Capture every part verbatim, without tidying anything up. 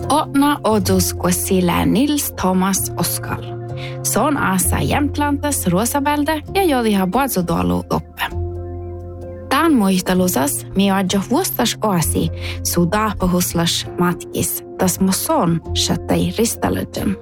Åtna odus kussillä Nils Thomas Oskal. Se on aassa Jämtlantas Ruosabälde ja jodiha puolsutuolu oppe. Tämän muistelusas mi adjo vuostas oasi sudaapahuslas matkis, tas muson shatai ristalötön.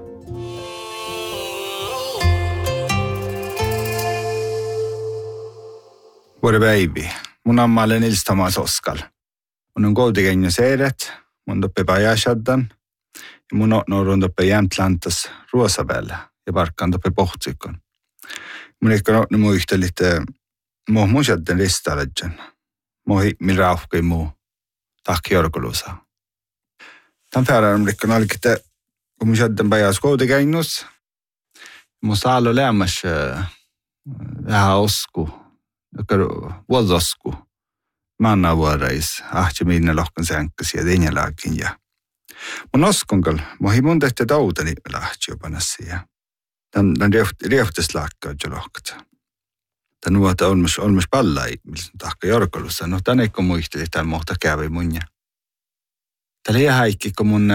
Vore päivi. Mun ammalle Nils Thomas Oskal. Mun on koutikenju seeret, mun toppe Pajashaddan ja mun on toppe Jämtlantas Ruosabälde ja parkkaan toppe Pohtsikon. Mun ikka on muu yhtelit muu muusjadden ristalötön. Mohi mil rauhkei muu tahki jorgulusa. Tämän färän mun ikka nalkit, kun mun jadden Pajas koutikenjus, mun saalo lämmäs vähän osku. Joka vuodosku manna vuorais ahti minne lohkan sänkkäsi ja teinälaakin ja mun oskongal mohi mun tehty tautani lahti jopa nassia. Tän tän riehtis laakka jo lohkat. Tän vuota olmus olmus pallai millä tahka jorkolussa. No tän eikko muisteli tän mohta kävi munja. Täällä ei häikki kun mun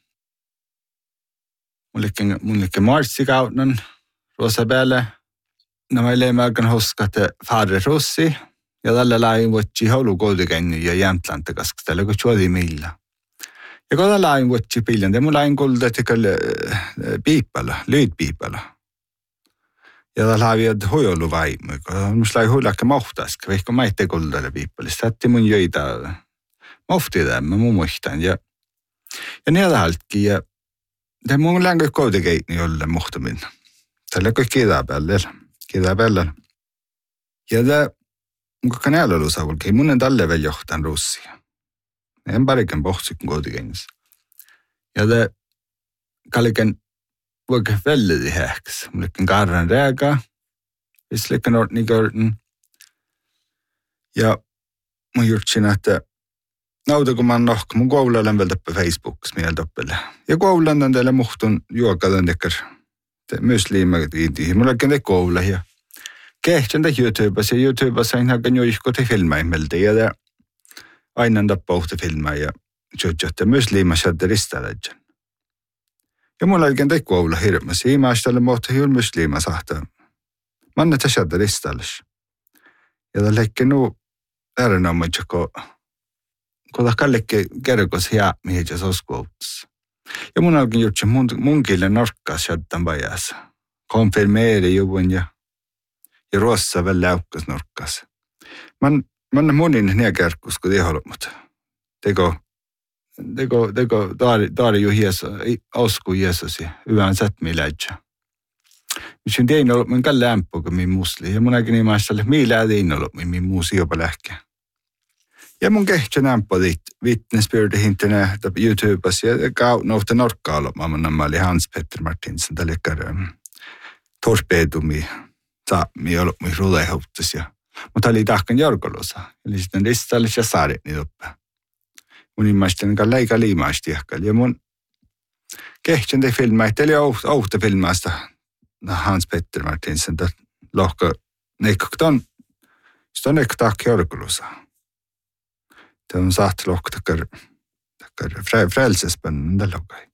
mullekin mullekin marssikautnan Ruosabälde. Nämä elämään hoskat färre russi ja tällä lain vuotsi haulu koutikenny ja Jämtlanta koska tällä kun juodi millä. Ja kun tällä lain vuotsi piljan, te mun lain kulta tekällä piippala, lyyd piippala. Ja tällä lain hoiolu vaimu, kun mus lain huilakka mohtaska, vaikka mä ette kultalle piippalista. Sätti mun joita mohti tämän, mun muistan. Ja, ja niillä haltkin, ja te mun länkö koutikenny jolle mohtamin. Tällä kun kidaa päälle. Kiitos paljon. Ja tämä, kun kanäällä saavulki, mun en tälle vielä johtan russia. En parikin pohtsikun kotikengissä. Ja tämä kalliken voikin välillä hääksi. Mullekin karran rääkaa. Vislekin ortni körten. Ja mun juurtsin, että nauta kun mä oon nohka, mun koululla vielä toppe Facebookissa mieltä toppelle. Ja koululla on teille muhtun juokadan tekar. Myös liimäket iintiin. Mulla on koululla ja kehtän te YouTubessa. YouTubessa on hakan joihkote filmai meiltä. Ja aina on tappauhta filmai ja tjötjötte myös liimäsjätte ristäläjän. Ja mulla on te koululla hirveästi. Imäställe muuta juuri myös liimäsahta. Mä annan tässä jätte ristäläs. Ja tällä hetkellä nuu äärenämmänsä, kun kun kallekin kerkos hää, mihin se oskuutus. Ja mun alkin juttu mun, munkille norkkas jättän Pajassa. Konfirmeeri juvun ja, ja ruossa vielä läukkas norkkas. Mä oon monin niin kerkkus, kun ei ollut, mutta teko, teko, teko, taari, taari ju Jeesus, osku Jeesus ja hyvän sätmiä läitsä. Missä tein ollut, mun kann lämpö, kun min musli. Ja mun aikin niin maassa, että millä tein ollut, min muusi jopa lähkeä. Ja mun kehtsä nämpö vittnesbyrde hintänä YouTubessa ja kautta norkkaalla. Mä oli Hans Petter Martinsen, tälle kerran torpeedumi, saami ollut mun ruleihuttas. Mutta oli tahkan jorkolosa. Eli sitten ristallis ja saaret niitä oppaa. Mun immaisten kanssa leika liimaasti ehkäli. Ja mun kehtsän te filmaa, että oli ouhta filmaasta Hans Petter Martinsen, että lohka neikkoon, sitä on neikko tahkan jorkolosa. Det on satt lock tackar tackar frälsespännen lokai.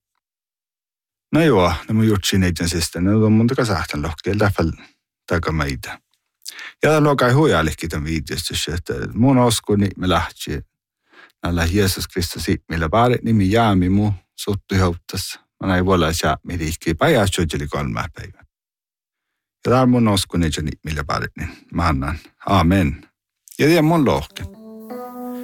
No joo, ne mun gjort sin egen sista. Ne on monta kasahtan lock till därför tackar meitä. Ja lokai huijallekin tämän videossa, että mun uskoni me lähti. Näillä Jeesus Kristus millä pari nimi jäämi mu suttu hauttas. Mä näin vuolla saa mi riikki Pajasjärvi kolme päivää. Ja täällä mun uskoni millä pari niin mä annan. Amen. Ja tämä mun lohke.